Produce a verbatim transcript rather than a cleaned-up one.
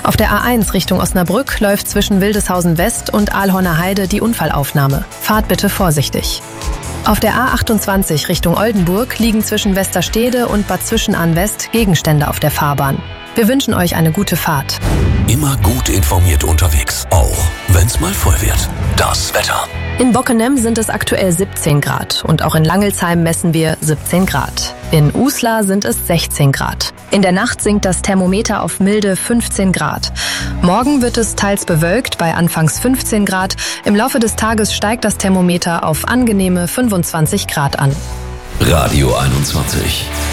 Auf der A eins Richtung Osnabrück läuft zwischen Wildeshausen West und Aalhorner Heide die Unfallaufnahme. Fahrt bitte vorsichtig. Auf der A achtundzwanzig Richtung Oldenburg liegen zwischen Westerstede und Bad Zwischenahn West Gegenstände auf der Fahrbahn. Wir wünschen euch eine gute Fahrt. Immer gut informiert unterwegs, auch wenn's mal voll wird. Das Wetter. In Bockenem sind es aktuell siebzehn Grad und auch in Langelsheim messen wir siebzehn Grad. In Uslar sind es sechzehn Grad. In der Nacht sinkt das Thermometer auf milde fünfzehn Grad. Morgen wird es teils bewölkt bei anfangs fünfzehn Grad. Im Laufe des Tages steigt das Thermometer auf angenehme fünfundzwanzig Grad an. Radio einundzwanzig.